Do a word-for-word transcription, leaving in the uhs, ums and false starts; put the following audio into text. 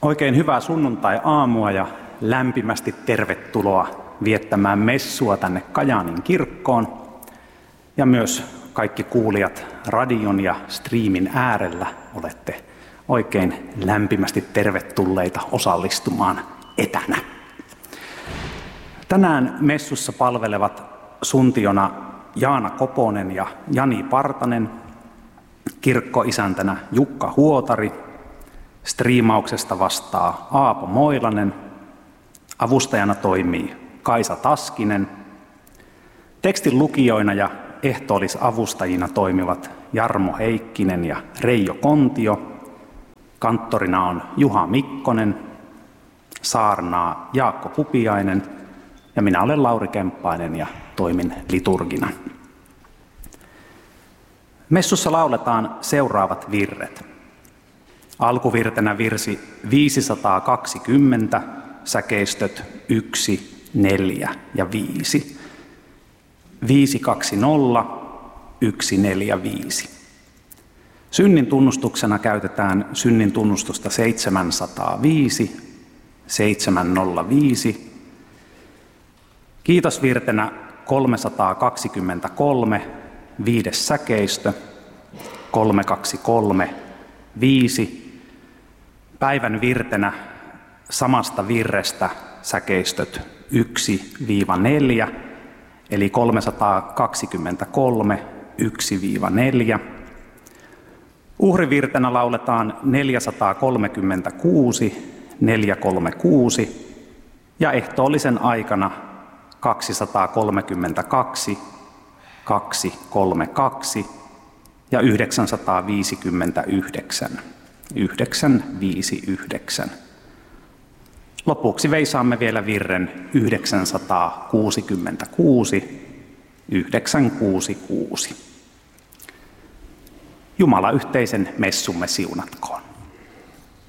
Oikein hyvää sunnuntai-aamua ja lämpimästi tervetuloa viettämään messua tänne Kajaanin kirkkoon. Ja myös kaikki kuulijat radion ja striimin äärellä olette oikein lämpimästi tervetulleita osallistumaan etänä. Tänään messussa palvelevat suntiona Jaana Koponen ja Jani Partanen, kirkkoisäntänä Jukka Huotari, striimauksesta vastaa Aapo Moilanen, avustajana toimii Kaisa Taskinen, tekstin lukijoina ja ehtoollisavustajina toimivat Jarmo Heikkinen ja Reijo Kontio, kanttorina on Juha Mikkonen, saarnaa Jaakko Pupiainen ja minä olen Lauri Kemppainen ja toimin liturgina. Messussa lauletaan seuraavat virret. Alkuvirtenä virsi viisisataakaksikymmentä, säkeistöt yksi, neljä ja viisi. viisi kaksi nolla, yksi neljä viisi. Synnin tunnustuksena käytetään synnin tunnustusta seitsemänsataaviisi, seitsemänsataaviisi. Kiitosvirtenä kolmesataakaksikymmentäkolme, viides säkeistö, kolme kaksi kolme, viisi. Päivän virtenä samasta virrestä säkeistöt yksi neljä, eli kolmesataakaksikymmentäkolme, yksi neljä. Uhrivirtenä lauletaan neljäsataakolmekymmentäkuusi, neljä kolme kuusi ja ehtoollisen aikana kaksisataakolmekymmentäkaksi, kaksi kolme kaksi ja yhdeksänsataaviisikymmentäyhdeksän, yhdeksän viisi yhdeksän. Lopuksi veisaamme vielä virren yhdeksänsataakuusikymmentäkuusi, yhdeksän kuusi kuusi. Jumala yhteisen messumme siunatkoon.